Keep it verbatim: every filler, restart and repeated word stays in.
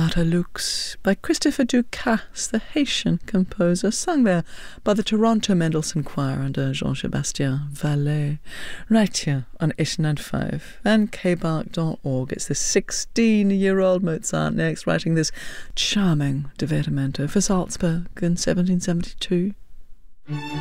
Sonata Lux by Christopher Ducasse, the Haitian composer, sung there by the Toronto Mendelssohn Choir under Jean-Sébastien Vallet, right here on eighty-nine point five and k bark dot org. It's this sixteen-year-old Mozart next, writing this charming divertimento for Salzburg in seventeen seventy-two.